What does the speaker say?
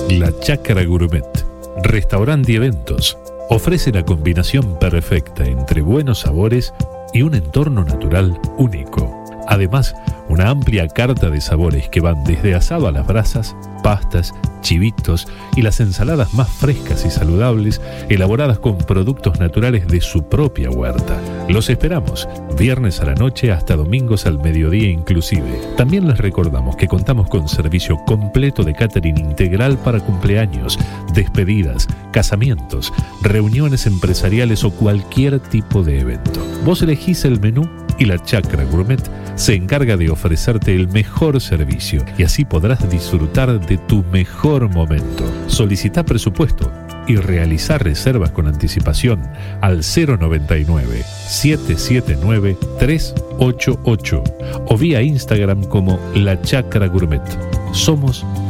La Chacra Gourmet, restaurante y eventos, ofrece la combinación perfecta entre buenos sabores y un entorno natural único. Además, una amplia carta de sabores que van desde asado a las brasas, pastas, chivitos y las ensaladas más frescas y saludables, elaboradas con productos naturales de su propia huerta. Los esperamos, viernes a la noche hasta domingos al mediodía inclusive. También les recordamos que contamos con servicio completo de catering integral para cumpleaños, despedidas, casamientos, reuniones empresariales o cualquier tipo de evento. Vos elegís el menú y la Chacra Gourmet se encarga de ofrecerte el mejor servicio y así podrás disfrutar de tu mejor momento. Solicita presupuesto y realizar reservas con anticipación al 099-779-388 o vía Instagram como La Chacra Gourmet. Somos